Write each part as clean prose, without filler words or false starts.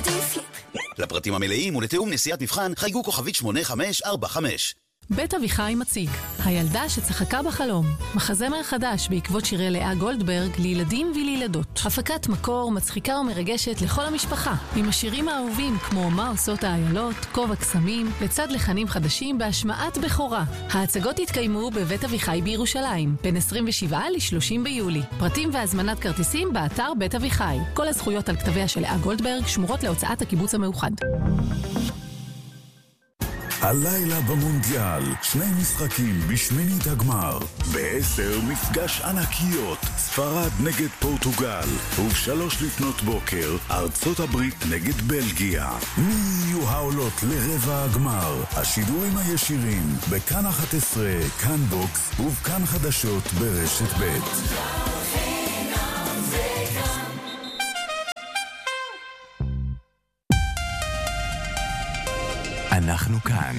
עדיף לי. לפרטים המלאים ולתיאום נסיעת מבחן חייגו כוכבית 8545. בית אביחי מציג הילדה שצחקה בחלום, מחזמר חדש בעקבות שירי לאה גולדברג לילדים ולילדות. הפקת מקור מצחיקה ומרגשת לכל המשפחה, עם השירים האהובים כמו מה עושות האיילות, כובע קסמים, לצד לחנים חדשים בהשמעת בכורה. ההצגות התקיימו בבית אביחי בירושלים בין 27 ל-30 ביולי. פרטים והזמנת כרטיסים באתר בית אביחי. כל הזכויות על כתביה של לאה גולדברג שמורות להוצאת הקיבוץ המאוחד. הלילה במונדיאל, 2 משחקים בשמינית הגמר. ב-10 מפגש ענקיות, ספרד נגד פורטוגל. וב-3 לפנות בוקר, ארצות הברית נגד בלגיה. מי יהיו העולות לרבע הגמר? השידורים הישירים, בכאן 11, כאן בוקס, ובכאן חדשות ברשת ב'. אנחנו כאן.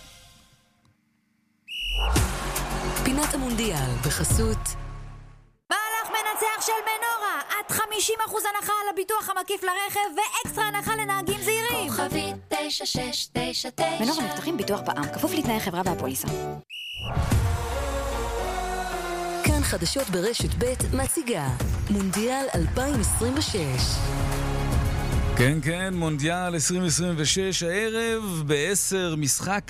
פינת המונדיאל בחסות מהלך מנצח של מנורה, עד 50% הנחה על הביטוח המקיף לרכב ואקסטרה הנחה לנהגים זהירים. כוכבי 9699. מנורה מבטחים ביטוח בע"מ, כפוף לתנאי חברה והפוליסה. כאן חדשות ברשת ב' מציגה מונדיאל 2026. כן, כן, מונדיאל 2026, הערב ב-10 משחק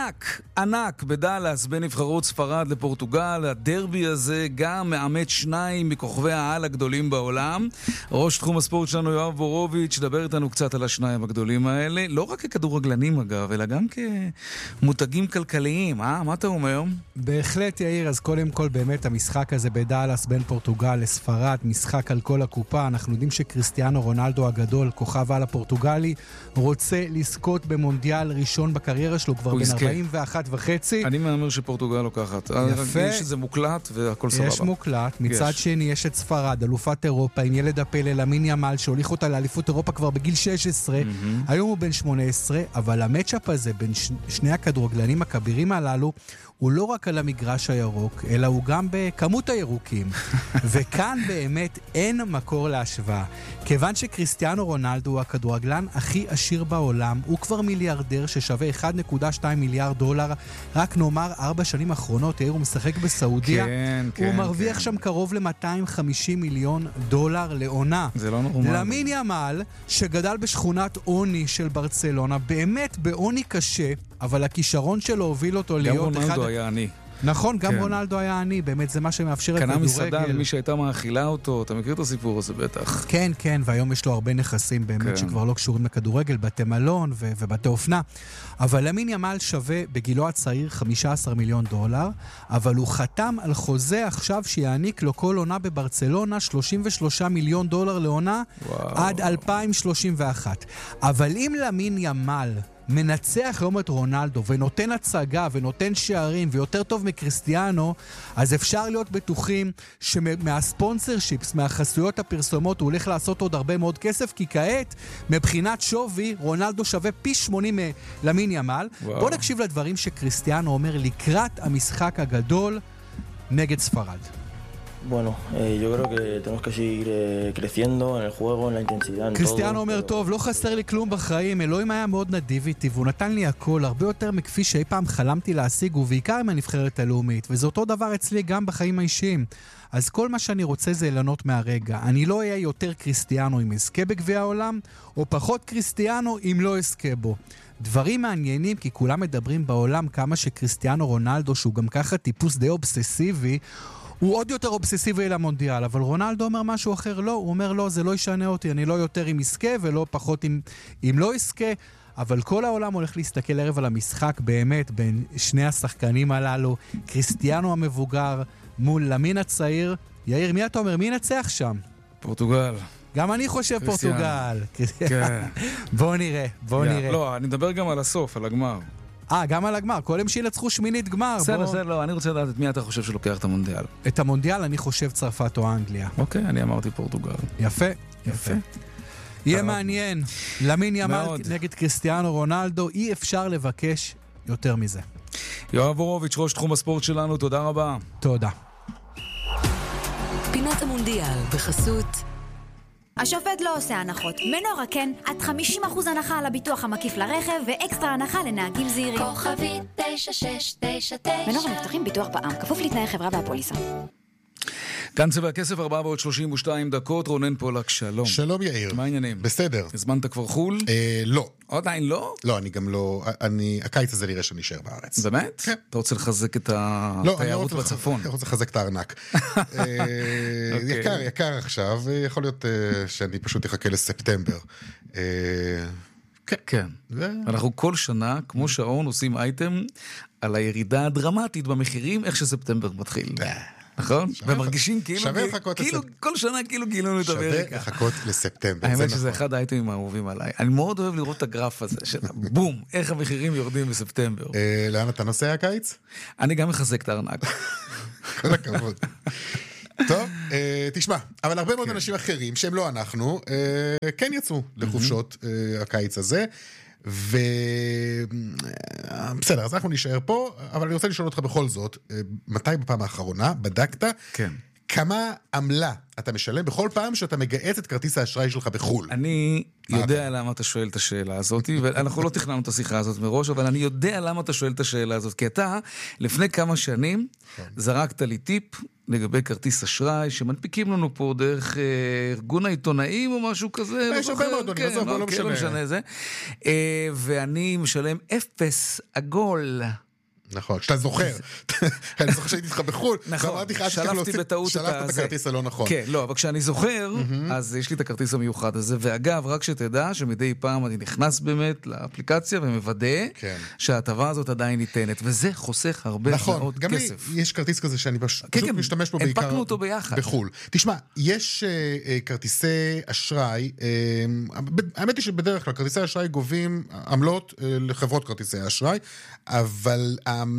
ענק בדלס בין נבחרות ספרד לפורטוגל. הדרבי הזה גם מאמת 2 מכוכבי העל הגדולים בעולם. ראש תחום הספורט שלנו יואב בורוביץ' דבר איתנו קצת על השניים הגדולים האלה, לא רק ככדורגלנים אגב, אלא גם כמותגים כלכליים, מה אתה אומר? בהחלט יאיר, אז קודם כל באמת המשחק הזה בדלס בין פורטוגל לספרד, משחק על כל הקופה. אנחנו יודעים שקריסטיאנו רונלדו הגדול, כוכב על הפורטוגלי, רוצה לזכות במונדיאל ראשון בקריירה שלו, כבר בן 41 וחצי. אני מאמר שפורטוגל לוקחת. יפה. יש איזה מוקלט והכל סבבה. יש מוקלט. מצד שני יש את ספרד, אלופת אירופה, עם ילד הפלא, למין ימל, שהוליך אותה לאליפות אירופה כבר בגיל 16. היום הוא בן 18, אבל המאצ'אפ הזה בין שני הכדורגלנים הכבירים הללו, הוא לא רק על המגרש הירוק, אלא הוא גם בכמות הירוקים. וכאן באמת אין מקור להשוואה. כיוון שקריסטיאנו רונלדו הוא הכדורגלן הכי עשיר בעולם, הוא כבר מיליארדר ששווה 1.2 מיליארד דולר, רק נאמר 4 שנים האחרונות, הוא משחק בסעודיה, הוא מרוויח שם קרוב ל-250 מיליון דולר לעונה. זה לא נורמלי. למין ימל, שגדל בשכונת עוני של ברצלונה, באמת בעוני קשה, אבל הכישרון שלו הוביל אותו להיות גם רונלדו היה עני. נכון, גם רונלדו היה עני, באמת זה מה שמאפשר את כדורגל. קנה מסעדה למי שהייתה מאכילה אותו, אתה מכיר את הסיפור הזה בטח. כן, כן, והיום יש לו הרבה נכסים באמת שכבר לא קשורים לכדורגל, בתי מלון ובתי אופנה. אבל למין ימל שווה בגילו הצעיר 15 מיליון דולר, אבל הוא חתם על חוזה עכשיו שיעניק לו כל עונה בברצלונה 33 מיליון דולר לעונה עד 2031. אבל אם למין ימל מנצח היום את רונלדו ונותן הצגה ונותן שערים ויותר טוב מקריסטיאנו, אז אפשר להיות בטוחים שמהספונסרשיפס, מהחסויות הפרסומות, הוא הולך לעשות עוד הרבה מאוד כסף, כי כעת, מבחינת שווי, רונלדו שווה פי 80 למין ימל. בואו נקשיב לדברים שקריסטיאנו אומר לקראת המשחק הגדול נגד ספרד. Bueno, yo creo que tenemos que seguir creciendo en el juego, en la intensidad, en todo. קריסטיאנו אומר, טוב, לא חסר לי כלום בחיים, אלוהים היה מאוד נדיב איתי, והוא נתן לי הכל, הרבה יותר מכפי שאי פעם חלמתי להשיג, ובעיקר עם הנבחרת הלאומית, וזה אותו דבר אצלי גם בחיים האישיים. אז כל מה שאני רוצה זה ליהנות מהרגע. אני לא אהיה יותר קריסטיאנו אם אזכה בגביע העולם, או פחות קריסטיאנו אם לא אזכה בו. דברים מעניינים, כי כולם מדברים בעולם כמה שקריסטיאנו רונלדו, שהוא גם ככה טיפוס די אובססיבי, הוא עוד יותר אובססיבי למונדיאל, אבל רונלדו אומר משהו אחר, לא, הוא אומר לא, זה לא ישנה אותי, אני לא יותר אם יזכה ולא פחות אם לא יזכה, אבל כל העולם הולך להסתכל ערב על המשחק באמת בין שני השחקנים הללו, קריסטיאנו המבוגר מול למין הצעיר. יאיר, מי אתה אומר? מי נצח שם? פורטוגל. גם אני חושב פורטוגל. כן. בוא נראה. לא, אני מדבר גם על הסוף, על הגמר. גם על הגמר, כל שינצחו שמינית גמר. בסדר, לא, אני רוצה לדעת את מי אתה חושב שלוקח את המונדיאל. את המונדיאל אני חושב צרפת או אנגליה. אוקיי, אני אמרתי פורטוגל. יפה. יהיה מעניין. למין ימל נגד קריסטיאנו רונלדו, אי אפשר לבקש יותר מזה. יואב בורוביץ', ראש תחום הספורט שלנו, תודה רבה. תודה. פינת המונדיאל בחסות השופט לא עושה הנחות. מנורה כן, עד 50% הנחה על הביטוח המקיף לרכב ואקסטרה הנחה לנהגים זהירים. כוכבית 9699. מנורה מבטחים ביטוח בע"מ, כפוף לתנאי חברה והפוליסה. כאן צבע הכסף, 432 דקות, רונן פולק, שלום. שלום יאיר. מה העניינים? בסדר. הזמנת כבר חול? לא. עדיין לא? לא, אני גם לא, הקיץ הזה נראה שאני אשאר בארץ. באמת? כן. אתה רוצה לחזק את התיירות בצפון? אני רוצה לחזק את הארנק. יקר עכשיו, יכול להיות שאני פשוט אחכה לספטמבר. כן. אנחנו כל שנה, כמו שעון, עושים אייטם על הירידה הדרמטית במחירים, איך שספטמבר מתחיל. נכון? ומרגישים כאילו, כל שנה כאילו גילונו את אמריקה. שווה לחכות לספטמבר. האמת שזה אחד האייטמים האהובים עליי. אני מאוד אוהב לראות את הגרף הזה, של בום, איך המחירים יורדים בספטמבר. לאן אתה נוסע הקיץ? אני גם מחזק את הארנק. כל הכבוד. טוב, תשמע, אבל הרבה מאוד אנשים אחרים, שהם לא אנחנו, כן יצאו לחופשות הקיץ הזה, בסדר, אז אנחנו נשאר פה, אבל אני רוצה לשאול אותך בכל זאת, מתי בפעם האחרונה בדקת כמה עמלה אתה משלם בכל פעם שאתה מגייס את כרטיס האשראי שלך בחול? אני יודע למה אתה שואל את השאלה הזאת, ואנחנו לא תכננו את השיחה הזאת מראש, אבל אני יודע למה אתה שואל את השאלה הזאת, כי אתה, לפני כמה שנים, זרקת לי טיפ לגבי כרטיס אשראי, שמנפיקים לנו פה דרך ארגון העיתונאים או משהו כזה. יש הרבה מאוד, לא משנה זה. ואני משלם 0 עגול. נכון, כשאתה זוכר. אני זוכר שהייתי איתך בחול. נכון, שלפתי בטעות את הכרטיס הלא נכון. כן, לא, אבל כשאני זוכר, אז יש לי את הכרטיס המיוחד הזה, ואגב, רק שתדע שמדי פעם אני נכנס באמת לאפליקציה ומוודא שההטבה הזאת עדיין ניתנת, וזה חוסך הרבה מאוד כסף. גם לי יש כרטיס כזה שאני פשוט משתמש בו בעיקר הנפקנו אותו ביחד. בחול. תשמע, יש כרטיסי אשראי, האמת היא שבדרך כלל כרטיסי אשראי גובים עמלות לחברות כרטיסי אשראי, אבל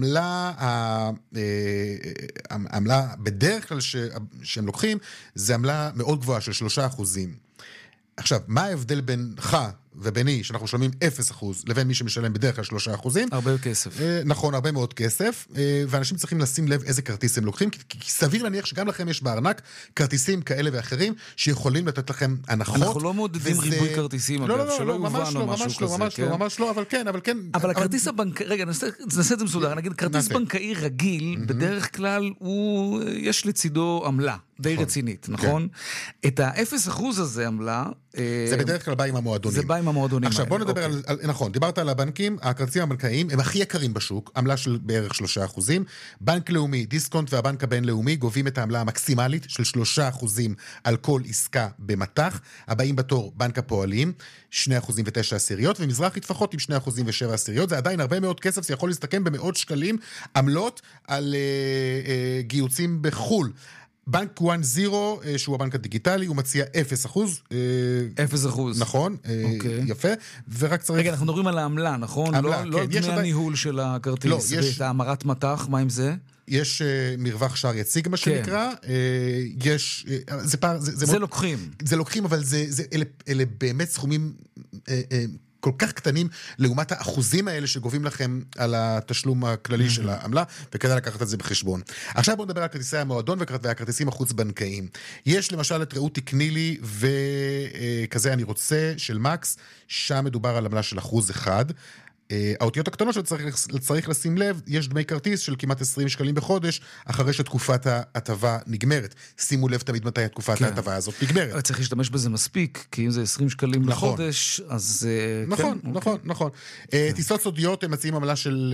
העמלה בדרך כלל שהם לוקחים, זה עמלה מאוד גבוהה של 3%. עכשיו, מה ההבדל בינך וביני, שאנחנו משלמים 0%, לבין מי שמשלם בדרך כלל 3%? הרבה כסף. נכון, הרבה מאוד כסף, ואנשים צריכים לשים לב איזה כרטיס הם לוקחים, כי סביר להניח שגם לכם יש בארנק כרטיסים כאלה ואחרים, שיכולים לתת לכם הנחות. אנחנו לא מעודדים ריבוי כרטיסים, אגב, שלא הובן או משהו כזה. ממש לא, אבל כן. אבל הכרטיס הבנקאי, רגע, נעשה את זה מסודר, נגיד, כרטיס בנקאי רגיל, בדרך כלל, יש לצידו עמלה. די רצינית, נכון? את ה-0% הזה עמלה... זה בדרך כלל בא עם המועדונים. זה בא עם המועדונים. עכשיו בוא נדבר על... נכון, דיברת על הבנקים, הכרטיסים הבנקאיים הם הכי יקרים בשוק, עמלה של בערך 3%. בנק לאומי, דיסקונט והבנק הבינלאומי גובים את העמלה המקסימלית של 3% על כל עסקה במטח. הבאים בתור בנק הפועלים, 2.9%, ומזרחי טפחות עם 2.7%. זה עדיין הרבה מאוד כסף, זה יכול להסתכם במאות שקלים עמלות על גיוצים בחול. בנק 1-0, שהוא הבנק הדיגיטלי, הוא מציע 0%. 0%. נכון, יפה. ורק צריך... רגע, אנחנו מדברים על העמלה, נכון? לא דמי הניהול של הכרטיס. ואת האמרת מטח, מה עם זה? יש מרווח שער יציג, מה שנקרא. יש... זה לוקחים. זה לוקחים, אבל אלה באמת סכומים... כל כך קטנים לעומת האחוזים האלה שגובים לכם על התשלום הכללי של העמלה, וכדאי לקחת את זה בחשבון. עכשיו בואו נדבר על כרטיסי המועדון והכרטיסים החוץ-בנקאיים. יש למשל את רעות תקני לי וכזה אני רוצה של מקס, שם מדובר על עמלה של 1%. האותיות הקטנות שצריך לשים לב, יש דמי כרטיס של כמעט 20 שקלים בחודש, אחרי שתקופת ההטבה נגמרת. שימו לב תמיד מתי תקופת ההטבה הזאת נגמרת. צריך להשתמש בזה מספיק, כי אם זה 20 שקלים לחודש, אז... נכון. טיסות סודיות הם מציעים עמלה של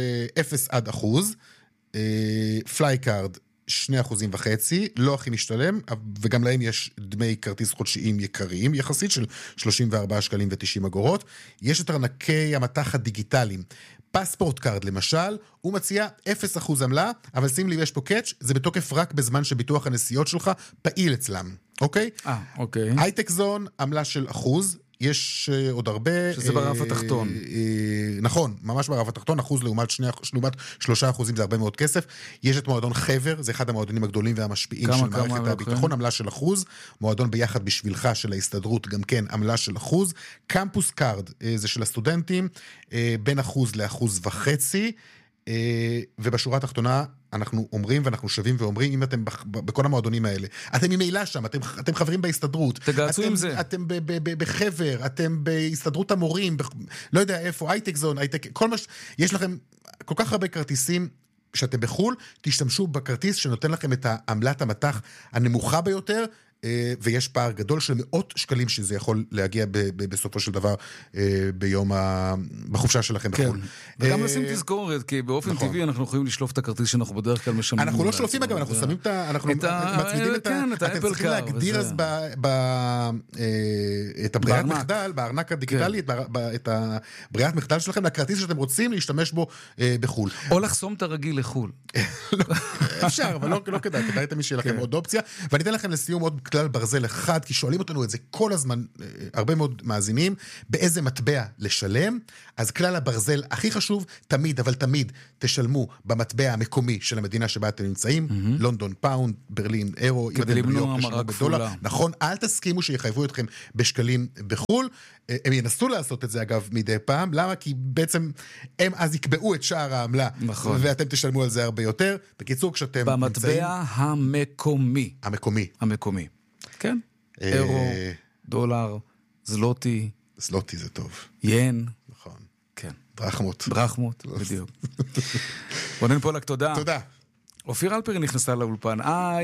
0-1%, פלייקארד 2.5%, לא הכי משתלם, וגם להם יש דמי כרטיס חודשיים יקריים, יחסית של 34 שקלים ו90 אגורות. יש את ארנקי המטח הדיגיטליים. פספורט קארד למשל, הוא מציע 0% עמלה, אבל שים לי, יש פה קאץ', זה בתוקף רק בזמן שביטוח הנסיעות שלך פעיל אצלם, אוקיי? אוקיי. הייטק זון, עמלה של 1%, יש עוד הרבה... שזה ברף התחתון. נכון, ממש ברף התחתון, 1% לעומת 3% זה הרבה מאוד כסף. יש את מועדון חבר, זה אחד המועדונים הגדולים והמשפיעים של מערכת הביטחון, עמלה של 1%. מועדון ביחד בשבילך של ההסתדרות, גם כן עמלה של 1%. קמפוס קארד, זה של הסטודנטים, בין 1% ל1.5%. ובשורה התחתונה אנחנו אומרים ואנחנו שווים ואומרים, אם אתם בכל המועדונים האלה, אתם ממילא שם, אתם חברים בהסתדרות, תגעצו עם זה. אתם בחבר, אתם בהסתדרות המורים, לא יודע איפה, הייטק זון, כל מה, יש לכם כל כך הרבה כרטיסים שאתם בחול, תשתמשו בכרטיס שנותן לכם את העמלת המתח הנמוכה ביותר, ויש פער גדול של מאות שקלים שזה יכול להגיע בסופו של דבר בחופשה שלכם בחול. וגם לשים תזכורת, כי באופן טבעי אנחנו יכולים לשלוף את הברירת מחדל שאנחנו בדרך כלל משלמים. אנחנו לא שלופים אגב, אנחנו שמים אנחנו מצמידים אתם צריכים להגדיר אז את הברירת מחדל, בארנק הדיגיטלי, את הברירת מחדל שלכם, לכרטיס שאתם רוצים להשתמש בו בחול. או לחסום את הרגיל לחול. אפשר, אבל לא כדאי, כדאי תמיד שיהיה לכם עוד אופציה, ואני אתן לכם לסיום עוד כלל ברזל אחד, כי שואלים אותנו את זה כל הזמן, הרבה מאוד מאזינים, באיזה מטבע לשלם, אז כלל הברזל הכי חשוב, תמיד, אבל תמיד, תשלמו במטבע המקומי של המדינה שבה אתם נמצאים, לונדון פאונד, ברלין אירו, כדי למנוע מרה כפולה. נכון, אל תסכימו שיחייבו אתכם בשקלים בחול, הם ינסו לעשות את זה אגב מדי פעם, למה? כי בעצם הם אז יקבעו את שער העמלה, ואתם תשלמו על זה הרבה יותר. בקיצור, כשאתם במטבע המקומי. המקומי. כן. אירו, דולר, זלוטי. זלוטי זה טוב. ין. נכון. כן. דרחמות, בדיוק. רונן פולק, תודה. תודה. אופיר אלפרין נכנסה לאולפן.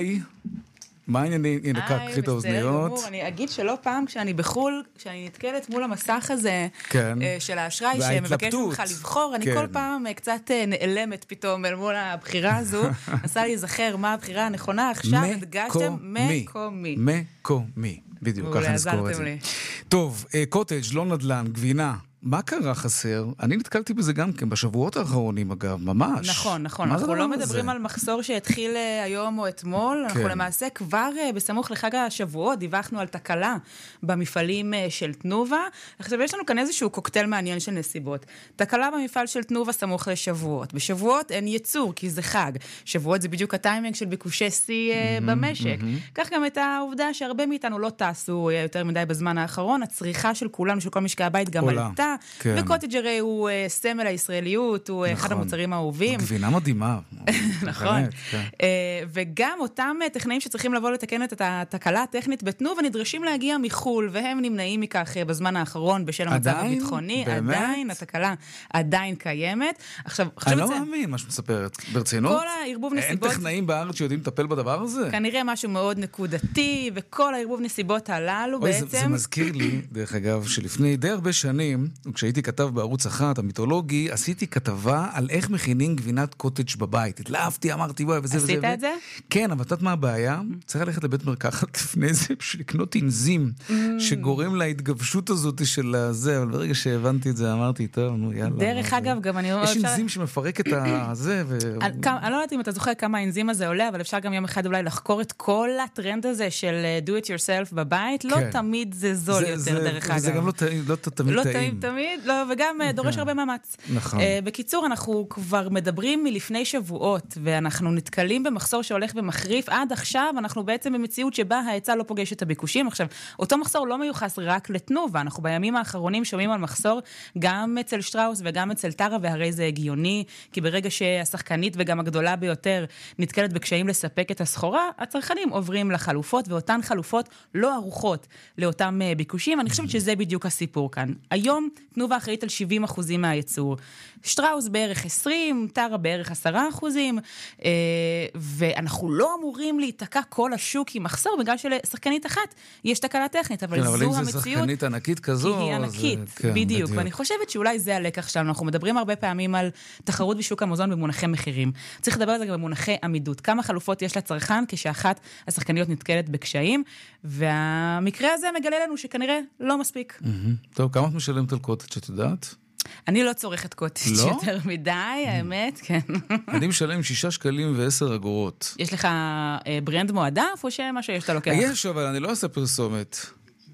מה העניינים? הנה, קחי את האוזניות. אני אגיד שלא פעם כשאני בחול, כשאני נתקלת מול המסך הזה של האשראי שמבקש ממך לבחור, אני כל פעם קצת נעלמת פתאום אל מול הבחירה הזו, נסה להיזכר מה הבחירה הנכונה, עכשיו הדגשתם מקומי. בדיוק, ככה נזכור את זה. טוב, קוטג', לא נדל"ן, גבינה. מה קרה חסר? אני נתקלתי בזה גם כן, בשבועות האחרונים אגב, ממש. נכון. אנחנו לא מדברים על מחסור שהתחיל היום או אתמול, אנחנו למעשה כבר בסמוך לחג השבועות, דיווחנו על תקלה במפעלים של תנובה. עכשיו יש לנו כאן איזשהו קוקטייל מעניין של נסיבות. תקלה במפעל של תנובה סמוך לשבועות. בשבועות אין ייצור, כי זה חג. שבועות זה בדיוק הטיימינג של ביקושי שיא במשק. כך גם את העובדה שהרבה מאיתנו לא טסו יותר מדי בזמן האחרון, הצריכה של כולנו, של כל משקי הבית גם עלתה. וקוטג' הרי הוא סמל הישראליות, הוא אחד המוצרים האהובים. גבינה מדהימה. נכון. וגם אותם טכנאים שצריכים לבוא לתקן את התקלה הטכנית בתנובה נדרשים להגיע מחול, והם נמנעים מכך בזמן האחרון בשל המצב הביטחוני. עדיין, התקלה עדיין קיימת. עכשיו, אני לא מאמין מה שמספרת. ברצינות? כל הערבוב נסיבות... אין טכנאים בארץ שיודעים לטפל בדבר הזה? כנראה משהו מאוד נקודתי, וכל הערבוב נסיבות הללו בעצם... זה מזכיר לי, דרך אגב, שלפני די הרבה שנים, כשהייתי כתב בערוץ אחת, המיתולוגי, עשיתי כתבה על איך מכינים גבינת קוטג' בבית. התלהבתי, אמרתי, וואי, וזה וזה. עשית את זה? כן, אבל תת מה הבעיה? צריך ללכת לבית מרקחת לפני זה, בשביל לקנות אנזים, שגורם להתגבשות הזאת של הזה, אבל ברגע שהבנתי את זה, אמרתי, טוב, נו, יאללה. דרך אגב, גם אני רואה... יש אנזים שמפרק את הזה, אני לא יודעת אם אתה זוכר כמה האנזים הזה עולה, אבל אפשר גם יום אחד אולי לחקור את כל הטרנד הזה של do it yourself בבית. לא תמיד זה זול יותר, דרך אגב. זה גם לא תמיד טעים. לא, וגם דורש הרבה מאמץ. נכון. בקיצור, אנחנו כבר מדברים מלפני שבועות, ואנחנו נתקלים במחסור שהולך ומחריף. עד עכשיו אנחנו בעצם במציאות שבה ההיצע לא פוגש את הביקושים. עכשיו, אותו מחסור לא מיוחס רק לתנובה. אנחנו בימים האחרונים שומעים על מחסור גם אצל שטראוס וגם אצל טרה, והרי זה הגיוני, כי ברגע שהשחקנית וגם הגדולה ביותר נתקלת בקשיים לספק את הסחורה, הצרכנים עוברים לחלופות, ואותן חלופות לא ערוכות לאותם ביקושים. אני חושבת שזה בדיוק הסיפור כאן. היום תנובה אחראית על 70% מהייצור. שטראוס בערך 20, טרה בערך 10%, ואנחנו לא אמורים להתקע כל השוק עם מחסור, בגלל שלשחקנית אחת יש תקלה טכנית, אבל זו המציאות. אבל אם זו שחקנית ענקית כזו, היא ענקית, בדיוק. ואני חושבת שאולי זה הלקח שלנו. אנחנו מדברים הרבה פעמים על תחרות בשוק המזון במונחי מחירים. צריך לדבר על זה גם במונחי עמידות. כמה חלופות יש לצרכן כשאחת השחקניות נתקלת בקשיים, והמקרה הזה מגלה לנו שכנראה לא מספיק. טוב, כמה את משלמת על קוטג' את יודעת? אני לא צורכת קוטג' יותר מדי, האמת, כן. אני משלם 6 שקלים ו10 אגורות. יש לך ברנד מועדף או שמה שיש אתה לוקח? יש, אבל אני לא אעשה פרסומת.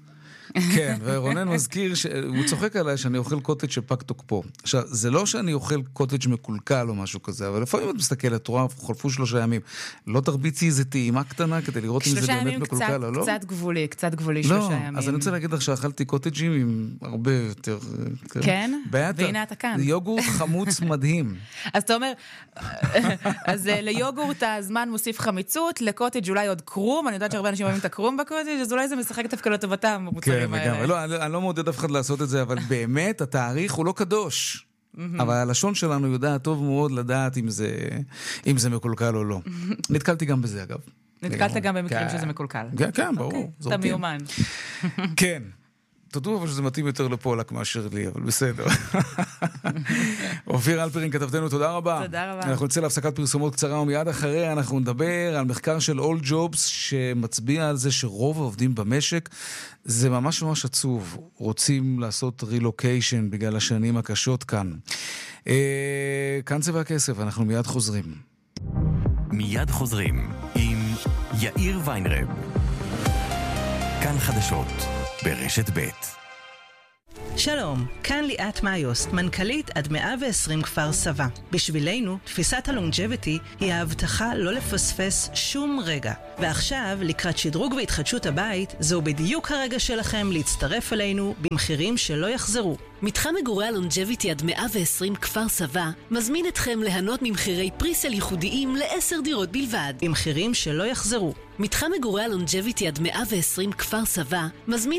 כן, ורונן מזכיר שהוא צוחק עליי שאני אוכל קוטג' שפג תוקפו. עכשיו, זה לא שאני אוכל קוטג' מקולקל או משהו כזה, אבל לפעמים את מסתכלת, רואה, חולפו 3 ימים. לא תרביצי איזה טעימה קטנה כדי לראות אם זה באמת מקולקל או לא? קצת גבולי 3 ימים. אז אני רוצה להגיד לך שאכלתי קוטג'ים עם הרבה יותר... כן? והנה אתה כאן. יוגורט חמוץ מדהים. אז אתה אומר, אז ליוגורט הזמן מוסיף חמיצות, לקוטג' אולי עוד קרום, אני יודעת שהרבה אנשים אוהבים את הקרום בקוטג', אז אולי זה משחק דווקא לטובתם במוצרים האלה. לא, אני לא מעודד אף אחד לעשות את זה, אבל באמת התאריך הוא לא קדוש. אבל הלשון שלנו יודעת טוב מאוד לדעת אם זה מקולקל או לא. נתקלתי גם בזה, אגב. נתקלת גם במקרים שזה מקולקל. כן, ברור. אתה מיומן. כן. תודו אבל שזה מתאים יותר לפולק מאשר לי, אבל בסדר. אופיר אלפרין, כתבתנו, תודה רבה. תודה רבה. אנחנו נצא להפסקת פרסומות קצרה, ומיד אחריה אנחנו נדבר על מחקר של All Jobs, שמצביע על זה שרוב העובדים במשק, זה ממש ממש עצוב. רוצים לעשות רילוקיישן בגלל השנים הקשות כאן. כאן צבע הכסף, אנחנו מיד חוזרים. מיד חוזרים עם יאיר ויינרב. כאן חדשות. ברשת ב'. שלום, כאן ליאת מאיוסט, מנכ"לית עד 120 כפר סבא. בשבילנו, תפיסת הלונג'ביטי היא ההבטחה לא לפספס שום רגע. ועכשיו, לקראת שדרוג והתחדשות הבית, זהו בדיוק הרגע שלכם להצטרף אלינו במחירים שלא יחזרו. מתחם מגורי הלונג'ביטי עד 120 כפר סבא מזמין אתכם ליהנות ממחירי פריסל ייחודיים ל10 דירות בלבד. במחירים שלא יחזרו. מתחם מגורי הלונג'ביטי עד 120 כפר סבא מזמין